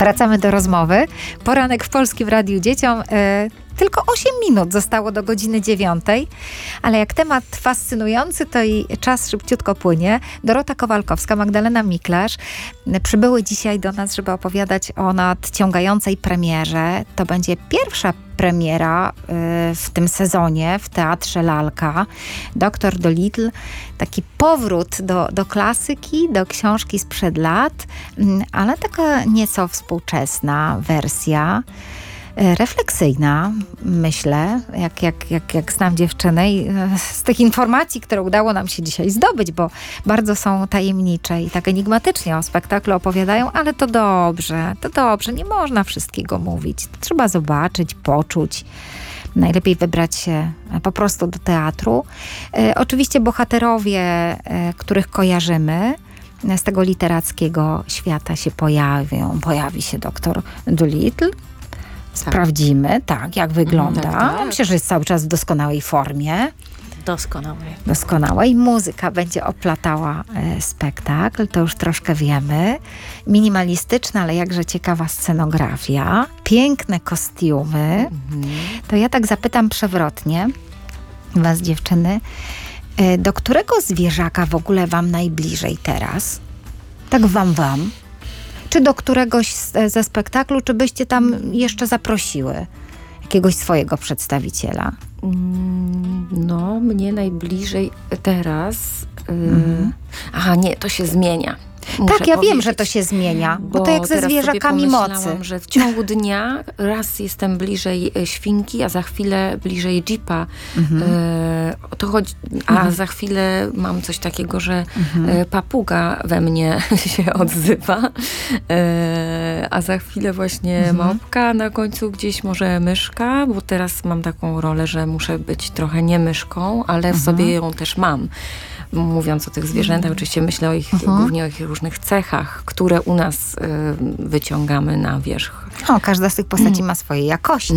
Wracamy do rozmowy. Poranek w Polskim Radiu Dzieciom. Tylko 8 minut zostało do godziny 9, ale jak temat fascynujący, to i czas szybciutko płynie. Dorota Kowalkowska, Magdalena Miklarz przybyły dzisiaj do nas, żeby opowiadać o nadciągającej premierze. To będzie pierwsza premiera w tym sezonie w Teatrze Lalka. Dr. Dolittle, taki powrót do klasyki, do książki sprzed lat, ale taka nieco współczesna wersja. Refleksyjna, myślę, jak znam dziewczynę i z tych informacji, które udało nam się dzisiaj zdobyć, bo bardzo są tajemnicze i tak enigmatycznie o spektaklu opowiadają, ale to dobrze, nie można wszystkiego mówić. To trzeba zobaczyć, poczuć. Najlepiej wybrać się po prostu do teatru. Oczywiście bohaterowie, których kojarzymy, z tego literackiego świata się pojawią. Pojawi się doktor Dolittle. Sprawdzimy, jak wygląda. Tak. Myślę, że jest cały czas w doskonałej formie. Doskonałej. Muzyka będzie oplatała spektakl, to już troszkę wiemy. Minimalistyczna, ale jakże ciekawa scenografia. Piękne kostiumy. To ja tak zapytam przewrotnie was, dziewczyny, do którego zwierzaka w ogóle wam najbliżej teraz? Tak wam? Czy do któregoś ze spektaklu, czy byście tam jeszcze zaprosiły jakiegoś swojego przedstawiciela? No, mnie najbliżej teraz... Aha, nie, to się zmienia. Tak, ja wiem, że to się zmienia, bo to jak ze zwierzakami mocy. Że w ciągu dnia raz jestem bliżej świnki, a za chwilę bliżej jeepa. To chodzi, a za chwilę mam coś takiego, że papuga we mnie się odzywa, a za chwilę właśnie małpka, na końcu gdzieś może myszka, bo teraz mam taką rolę, że muszę być trochę nie myszką, ale w sobie ją też mam. Mówiąc o tych zwierzętach, oczywiście myślę o ich, głównie o ich różnych cechach, które u nas wyciągamy na wierzch. Każda z tych postaci ma swoje jakości.